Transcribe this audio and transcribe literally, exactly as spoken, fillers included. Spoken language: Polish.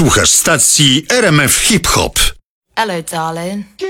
Słuchasz stacji R M F Hip Hop. Hello, darling.